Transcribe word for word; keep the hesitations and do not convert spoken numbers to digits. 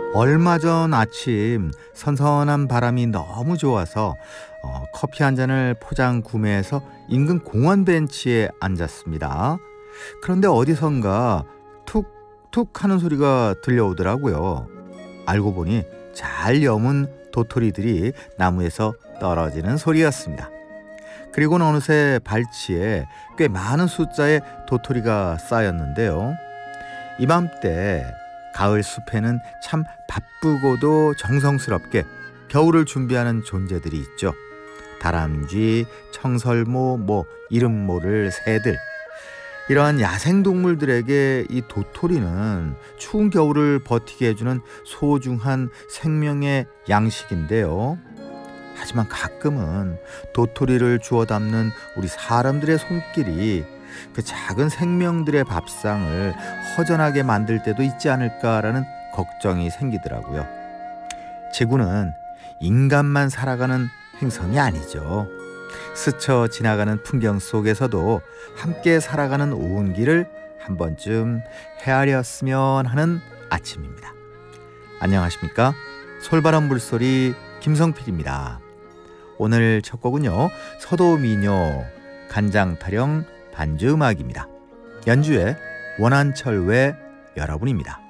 얼마 전 아침 선선한 바람이 너무 좋아서 어, 커피 한 잔을 포장 구매해서 인근 공원 벤치에 앉았습니다. 그런데 어디선가 툭툭 하는 소리가 들려오더라고요. 알고 보니 잘 여문 도토리들이 나무에서 떨어지는 소리였습니다. 그리고는 어느새 발치에 꽤 많은 숫자의 도토리가 쌓였는데요. 이맘때 가을 숲에는 참 바쁘고도 정성스럽게 겨울을 준비하는 존재들이 있죠. 다람쥐, 청설모, 뭐 이름 모를 새들. 이러한 야생동물들에게 이 도토리는 추운 겨울을 버티게 해주는 소중한 생명의 양식인데요. 하지만 가끔은 도토리를 주워 담는 우리 사람들의 손길이 그 작은 생명들의 밥상을 허전하게 만들 때도 있지 않을까라는 걱정이 생기더라고요. 지구는 인간만 살아가는 행성이 아니죠. 스쳐 지나가는 풍경 속에서도 함께 살아가는 온기를 한 번쯤 헤아렸으면 하는 아침입니다. 안녕하십니까? 솔바람 물소리 김성필입니다. 오늘 첫 곡은요, 서도미녀 간장타령 반주 음악입니다. 연주에 원한철 외 여러분입니다.